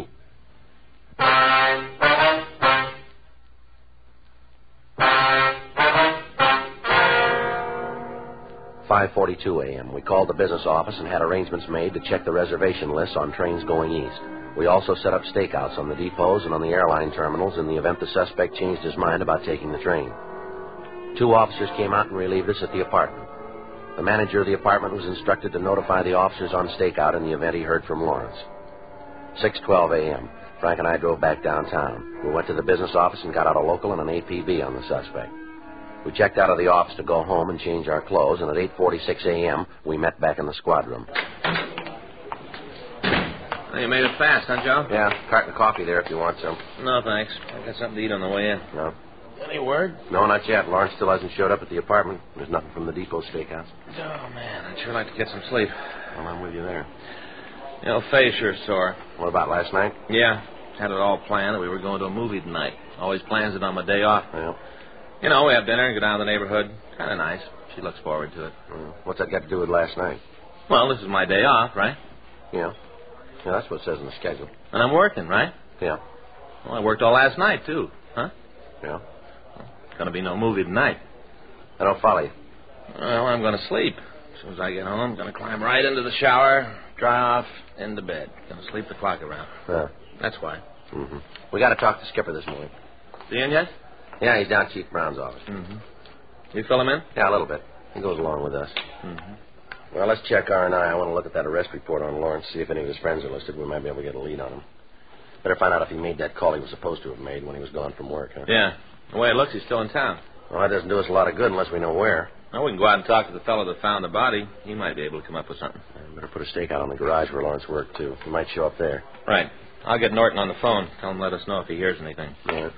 5:42 a.m. We called the business office and had arrangements made to check the reservation lists on trains going east. We also set up stakeouts on the depots and on the airline terminals in the event the suspect changed his mind about taking the train. 2 officers came out and relieved us at the apartment. The manager of the apartment was instructed to notify the officers on stakeout in the event he heard from Lawrence. 6:12 a.m. Frank and I drove back downtown. We went to the business office and got out a local and an APB on the suspect. We checked out of the office to go home and change our clothes, and at 8:46 a.m., we met back in the squad room. Well, you made it fast, huh, Joe? Yeah, carton of coffee there if you want some. No, thanks. I got something to eat on the way in. No. Any word? No, not yet. Lawrence still hasn't showed up at the apartment. There's nothing from the depot steakhouse. Oh, man, I'd sure like to get some sleep. Well, I'm with you there. You know, Faye's sure sore. What about last night? Yeah, had it all planned that we were going to a movie tonight. Always plans it on my day off. Yeah. You know, we have dinner and go down to the neighborhood. Kind of nice. She looks forward to it. What's that got to do with last night? Well, this is my day off, right? Yeah. Yeah, that's what it says in the schedule. And I'm working, right? Yeah. Well, I worked all last night, too. Huh? Yeah. Gonna be no movie tonight. I don't follow you. Well, I'm gonna sleep. As soon as I get home, I'm gonna climb right into the shower, dry off, into bed. Gonna sleep the clock around. Yeah. That's why. Mm-hmm. We got to talk to Skipper this morning. Is he in yet? Yeah, he's down at Chief Brown's office. Mm-hmm. You fill him in? Yeah, a little bit. He goes along with us. Mm-hmm. Well, let's check R&I. I want to look at that arrest report on Lawrence, see if any of his friends are listed. We might be able to get a lead on him. Better find out if he made that call he was supposed to have made when he was gone from work, huh? Yeah. The way it looks, he's still in town. Well, that doesn't do us a lot of good unless we know where. Well, we can go out and talk to the fellow that found the body. He might be able to come up with something. Better put a stakeout on the garage where Lawrence worked, too. He might show up there. Right. I'll get Norton on the phone. Tell him to let us know if he hears anything. Yeah.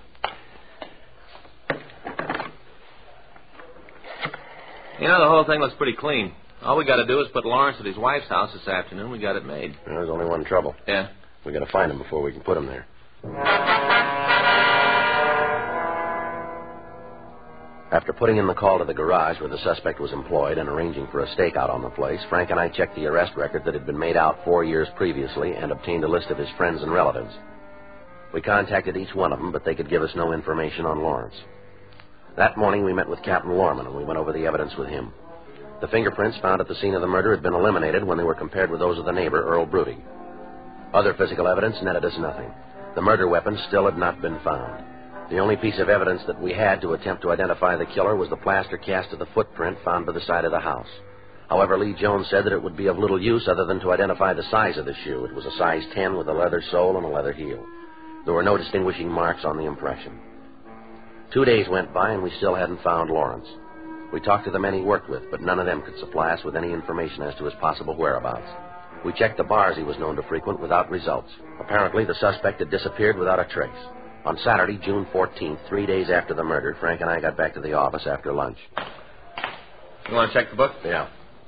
You know, the whole thing looks pretty clean. All we got to do is put Lawrence at his wife's house this afternoon. We got it made. There's only one trouble. Yeah? We got to find him before we can put him there. After putting in the call to the garage where the suspect was employed and arranging for a stakeout on the place, Frank and I checked the arrest record that had been made out 4 years previously and obtained a list of his friends and relatives. We contacted each one of them, but they could give us no information on Lawrence. That morning, we met with Captain Lorman, and we went over the evidence with him. The fingerprints found at the scene of the murder had been eliminated when they were compared with those of the neighbor, Earl Brudig. Other physical evidence netted us nothing. The murder weapon still had not been found. The only piece of evidence that we had to attempt to identify the killer was the plaster cast of the footprint found by the side of the house. However, Lee Jones said that it would be of little use other than to identify the size of the shoe. It was a size 10 with a leather sole and a leather heel. There were no distinguishing marks on the impression. 2 days went by, and we still hadn't found Lawrence. We talked to the men he worked with, but none of them could supply us with any information as to his possible whereabouts. We checked the bars he was known to frequent without results. Apparently, the suspect had disappeared without a trace. On Saturday, June 14th, 3 days after the murder, Frank and I got back to the office after lunch. You want to check the book? Yeah.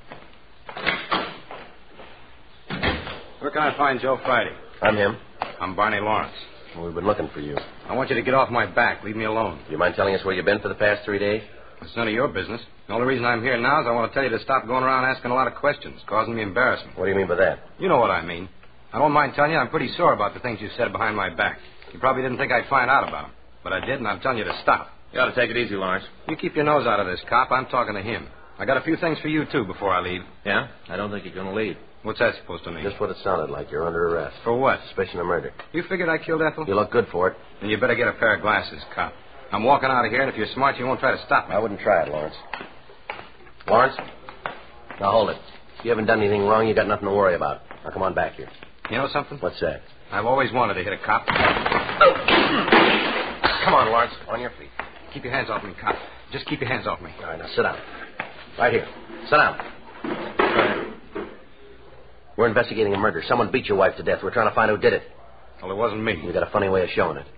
Where can I find Joe Friday? I'm him. I'm Barney Lawrence. Well, we've been looking for you. I want you to get off my back. Leave me alone. Do you mind telling us where you've been for the past 3 days? It's none of your business. The only reason I'm here now is I want to tell you to stop going around asking a lot of questions, causing me embarrassment. What do you mean by that? You know what I mean. I don't mind telling you I'm pretty sore about the things you said behind my back. You probably didn't think I'd find out about them. But I did, and I'm telling you to stop. You ought to take it easy, Lawrence. You keep your nose out of this, cop. I'm talking to him. I got a few things for you, too, before I leave. Yeah? I don't think you're going to leave. What's that supposed to mean? Just what it sounded like. You're under arrest. For what? Suspicion of murder. You figured I killed Ethel? You look good for it. Then you better get a pair of glasses, cop. I'm walking out of here, and if you're smart, you won't try to stop me. I wouldn't try it, Lawrence. Lawrence? Now, hold it. If you haven't done anything wrong, you got nothing to worry about. Now, come on back here. You know something? What's that? I've always wanted to hit a cop. Come on, Lawrence. On your feet. Keep your hands off me, cop. Just keep your hands off me. All right, now sit down. Right here. Sit down. We're investigating a murder. Someone beat your wife to death. We're trying to find who did it. Well, it wasn't me. You got a funny way of showing it.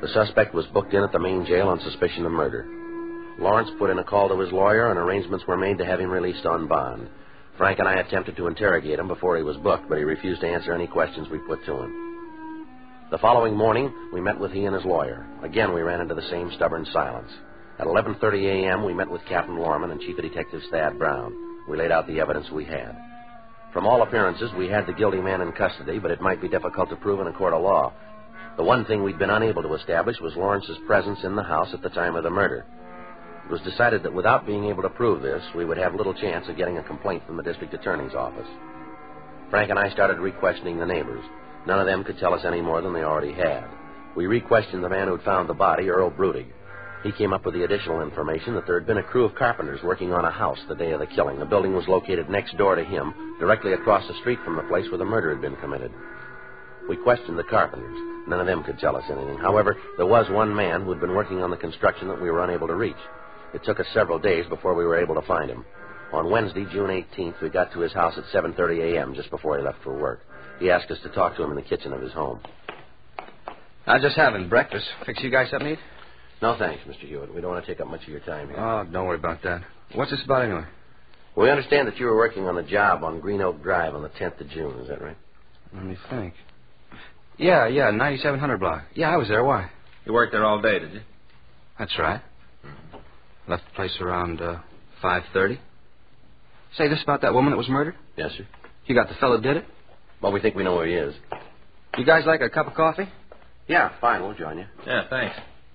The suspect was booked in at the main jail on suspicion of murder. Lawrence put in a call to his lawyer, and arrangements were made to have him released on bond. Frank and I attempted to interrogate him before he was booked, but he refused to answer any questions we put to him. The following morning, we met with he and his lawyer. Again, we ran into the same stubborn silence. At 11:30 a.m., we met with Captain Lorman and Chief of Detectives Thad Brown. We laid out the evidence we had. From all appearances, we had the guilty man in custody, but it might be difficult to prove in a court of law. The one thing we'd been unable to establish was Lawrence's presence in the house at the time of the murder. It was decided that without being able to prove this, we would have little chance of getting a complaint from the district attorney's office. Frank and I started re-questioning the neighbors. None of them could tell us any more than they already had. We re-questioned the man who'd found the body, Earl Brudig. He came up with the additional information that there had been a crew of carpenters working on a house the day of the killing. The building was located next door to him, directly across the street from the place where the murder had been committed. We questioned the carpenters. None of them could tell us anything. However, there was one man who had been working on the construction that we were unable to reach. It took us several days before we were able to find him. On Wednesday, June 18th, we got to his house at 7:30 a.m., just before he left for work. He asked us to talk to him in the kitchen of his home. I was just having breakfast. Fix you guys something to eat? No, thanks, Mr. Hewitt. We don't want to take up much of your time here. Oh, don't worry about that. What's this about anyway? We understand that you were working on the job on Green Oak Drive on the 10th of June. Is that right? Let me think. Yeah, 9700 block. Yeah, I was there. Why? You worked there all day, did you? That's right. Left the place around 5:30. Say, this about that woman that was murdered? Yes, sir. You got the fellow who did it? Well, we think we know where he is. You guys like a cup of coffee? Yeah, fine. We'll join you. Yeah, thanks.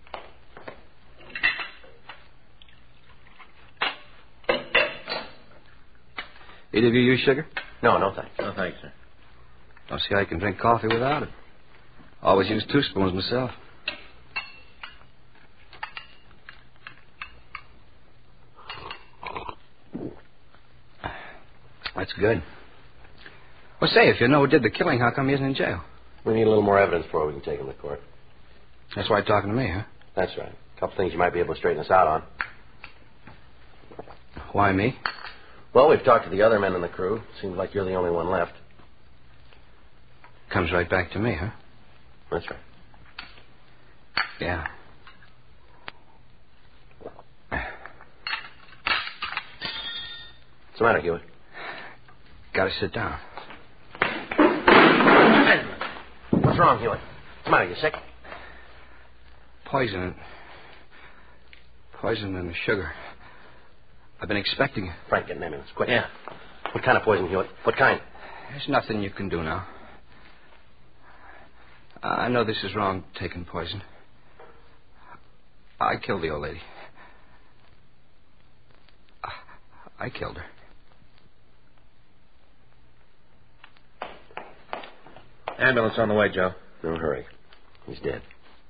Either of you use sugar? No, thanks. No, thanks, sir. Don't see how you can drink coffee without it. Always use 2 spoons myself. That's good. Well, say, if you know who did the killing, how come he isn't in jail? We need a little more evidence before we can take him to court. That's why you're talking to me, huh? That's right. A couple things you might be able to straighten us out on. Why me? Well, we've talked to the other men in the crew. Seems like you're the only one left. Comes right back to me, huh? That's right. Yeah. What's the matter, Hewitt? Gotta sit down. What's wrong, Hewitt? What's the matter? You sick? Poison in the sugar. I've been expecting it. Frank, get an ambulance, quick. Yeah. What kind of poison, Hewitt? What kind? There's nothing you can do now. I know this is wrong, taking poison. I killed the old lady. I killed her. Ambulance on the way, Joe. No hurry. He's dead.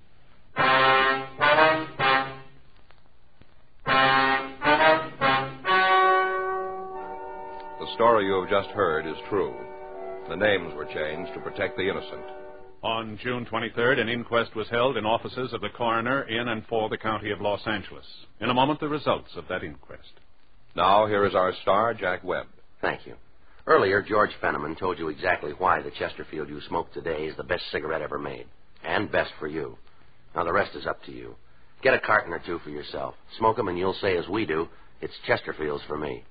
The story you have just heard is true. The names were changed to protect the innocent. On June 23rd, an inquest was held in offices of the coroner in and for the county of Los Angeles. In a moment, the results of that inquest. Now, here is our star, Jack Webb. Thank you. Earlier, George Fenneman told you exactly why the Chesterfield you smoke today is the best cigarette ever made. And best for you. Now, the rest is up to you. Get a carton or two for yourself. Smoke them and you'll say as we do, it's Chesterfields for me.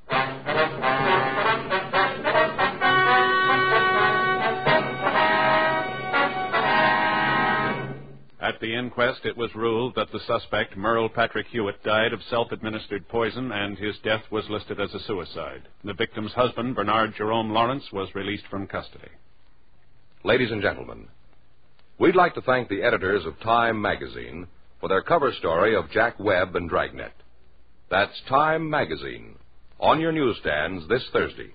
At the inquest, it was ruled that the suspect, Merle Patrick Hewitt, died of self-administered poison, and his death was listed as a suicide. The victim's husband, Bernard Jerome Lawrence, was released from custody. Ladies and gentlemen, we'd like to thank the editors of Time magazine for their cover story of Jack Webb and Dragnet. That's Time magazine, on your newsstands this Thursday.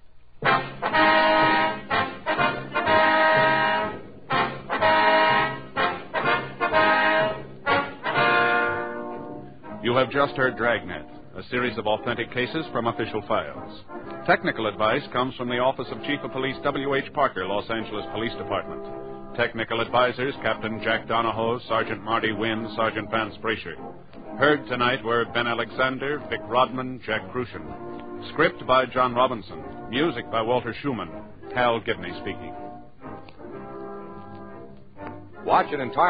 You have just heard Dragnet, a series of authentic cases from official files. Technical advice comes from the Office of Chief of Police W.H. Parker, Los Angeles Police Department. Technical advisors, Captain Jack Donahoe, Sergeant Marty Wynn, Sergeant Vance Brasher. Heard tonight were Ben Alexander, Vic Rodman, Jack Crucian. Script by John Robinson. Music by Walter Schumann. Hal Gibney speaking. Watch an entire